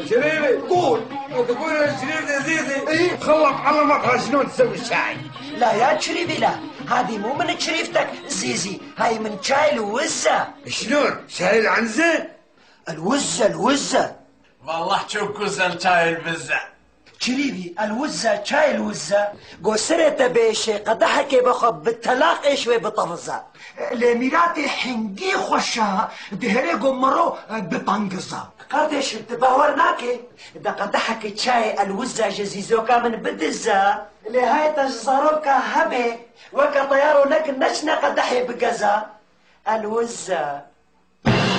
شريفي قول. تقول الشريف عزيزي ايه خلط على مقهى شلون تسوي الشاي. لا يا شريفي لا، هذه مو من شريفتك زيزي، هاي من شاي الوزة. شلون شاي العنزة؟ الوزة والله شوف كوزة شاي البزة شريفي، الوزة شاي الوزة قوسرة بيشي قدحك بخب بالتلاق ايشوي بطفزة لميراتي حنجي خوشا دهري قمرو بطنقزة قردش تباورناكي دا قدحك شاي الوزة جزيزوكا من بدزة لهاي تجزاروكا هبي وكا طيارو لك نشنا قدحي بقزة الوزة.